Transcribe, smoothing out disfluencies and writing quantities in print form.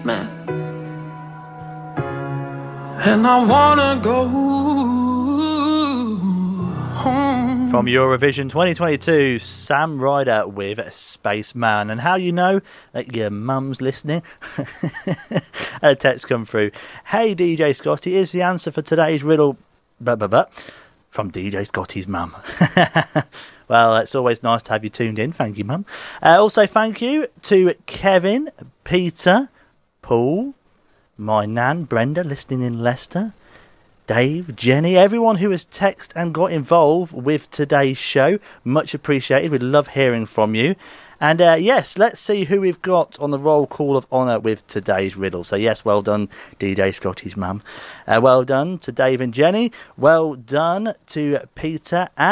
spaceman, and I wanna go home. From Eurovision 2022, Sam Ryder with Spaceman. And how you know that your mum's listening? A text come through. Hey DJ Scotty, is the answer for today's riddle from DJ Scotty's mum. Well, it's always nice to have you tuned in. Thank you, mum. Also, thank you to Kevin, Peter, Paul, my nan Brenda listening in Leicester, Dave, Jenny, everyone who has texted and got involved with today's show. Much appreciated. We love hearing from you. And yes, let's see who we've got on the roll call of honour with today's riddle. So yes, well done, DJ Scotty's mum. Well done to Dave and Jenny. Well done to Peter and